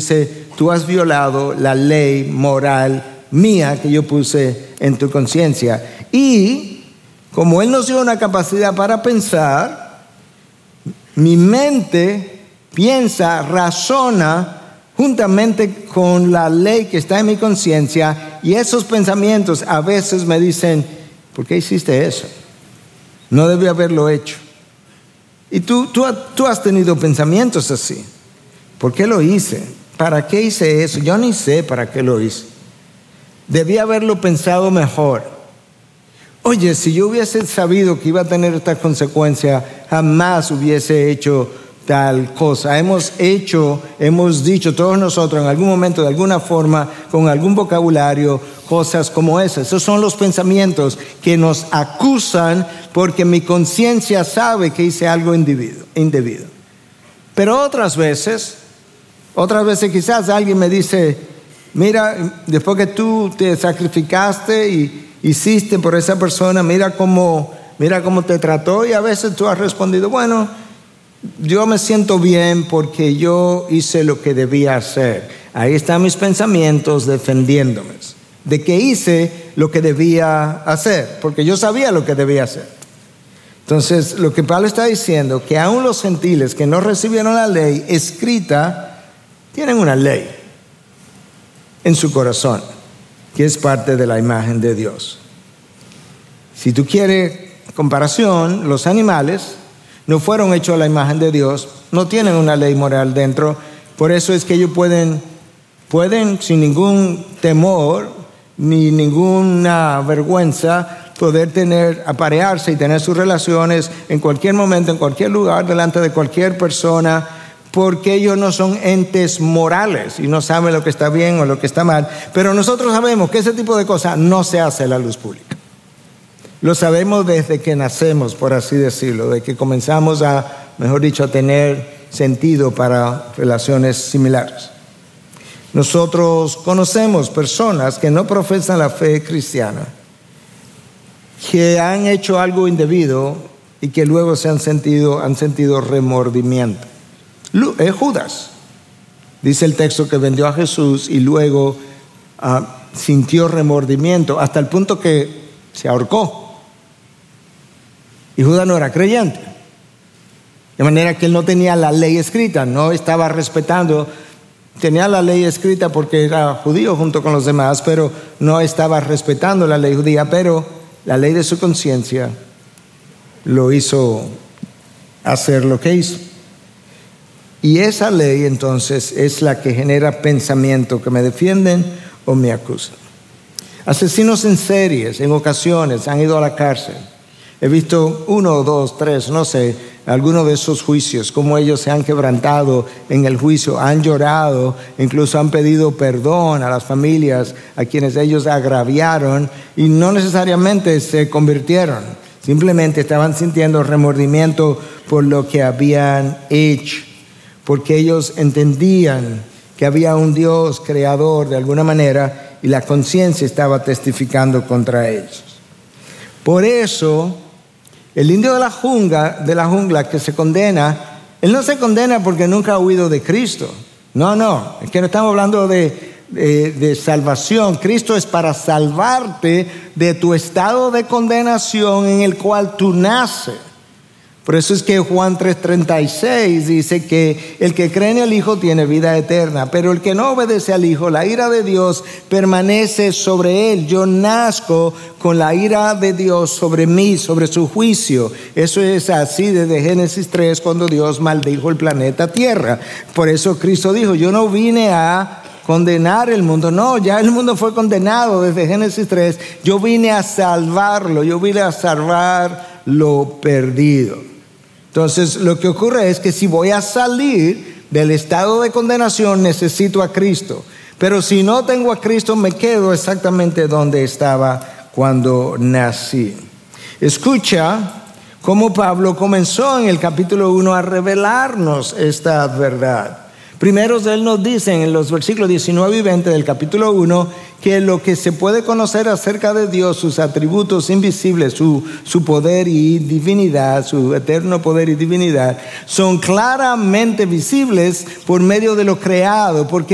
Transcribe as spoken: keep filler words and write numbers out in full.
dice, tú has violado la ley moral mía que yo puse en tu conciencia. Y como Él nos dio una capacidad para pensar, mi mente piensa, razona juntamente con la ley que está en mi conciencia, y esos pensamientos a veces me dicen, ¿por qué hiciste eso? No debí haberlo hecho. Y tú, tú, tú has tenido pensamientos así. ¿Por qué lo hice? ¿Para qué hice eso? Yo ni sé para qué lo hice. Debí haberlo pensado mejor. Oye, si yo hubiese sabido que iba a tener esta consecuencia, jamás hubiese hecho tal cosa. Hemos hecho, hemos dicho todos nosotros en algún momento, de alguna forma, con algún vocabulario, cosas como esas. Esos son los pensamientos que nos acusan porque mi conciencia sabe que hice algo indebido, indebido. Pero otras veces, otras veces quizás alguien me dice, mira, después que tú te sacrificaste y hiciste por esa persona, mira cómo, mira cómo te trató, y a veces tú has respondido, bueno, yo me siento bien porque yo hice lo que debía hacer. Ahí están mis pensamientos defendiéndome de que hice lo que debía hacer, porque yo sabía lo que debía hacer. Entonces, lo que Pablo está diciendo, que aún los gentiles que no recibieron la ley escrita, tienen una ley en su corazón, que es parte de la imagen de Dios. Si tú quieres comparación, los animales no fueron hechos a la imagen de Dios, no tienen una ley moral dentro, por eso es que ellos pueden, pueden sin ningún temor ni ninguna vergüenza poder tener, aparearse y tener sus relaciones en cualquier momento, en cualquier lugar, delante de cualquier persona, porque ellos no son entes morales y no saben lo que está bien o lo que está mal. Pero nosotros sabemos que ese tipo de cosas no se hace a la luz pública. Lo sabemos desde que nacemos, por así decirlo, de que comenzamos a, mejor dicho, a tener sentido para relaciones similares. Nosotros conocemos personas que no profesan la fe cristiana, que han hecho algo indebido y que luego se han sentido, han sentido remordimiento. Es Judas, dice el texto, que vendió a Jesús y luego uh, sintió remordimiento hasta el punto que se ahorcó. Y Judas no era creyente, de manera que él no tenía la ley escrita, no estaba respetando. Tenía la ley escrita porque era judío junto con los demás, pero no estaba respetando la ley judía, pero la ley de su conciencia lo hizo hacer lo que hizo. Y esa ley entonces es la que genera pensamiento que me defienden o me acusan. Asesinos en series, en ocasiones, han ido a la cárcel. He visto uno, dos, tres, no sé, algunos de esos juicios, cómo ellos se han quebrantado en el juicio, han llorado, incluso han pedido perdón a las familias a quienes ellos agraviaron y no necesariamente se convirtieron, simplemente estaban sintiendo remordimiento por lo que habían hecho, porque ellos entendían que había un Dios creador de alguna manera y la conciencia estaba testificando contra ellos. Por eso, el indio de la jungla, de la jungla que se condena, él no se condena porque nunca ha huido de Cristo. No, no, es que no estamos hablando de, de, de salvación. Cristo es para salvarte de tu estado de condenación en el cual tú naces. Por eso es que Juan tres treinta y seis dice que el que cree en el Hijo tiene vida eterna, pero el que no obedece al Hijo, la ira de Dios permanece sobre él. Yo nazco con la ira de Dios sobre mí, sobre su juicio. Eso es así desde Génesis tres, cuando Dios maldijo el planeta Tierra. Por eso Cristo dijo, yo no vine a condenar el mundo, no, ya el mundo fue condenado desde Génesis tres. Yo vine a salvarlo, yo vine a salvar lo perdido. Entonces, lo que ocurre es que si voy a salir del estado de condenación, necesito a Cristo. Pero si no tengo a Cristo, me quedo exactamente donde estaba cuando nací. Escucha cómo Pablo comenzó en el capítulo uno a revelarnos esta verdad. Primero, él nos dice en los versículos diecinueve y veinte del capítulo uno que lo que se puede conocer acerca de Dios, sus atributos invisibles, su, su poder y divinidad, su eterno poder y divinidad, son claramente visibles por medio de lo creado, porque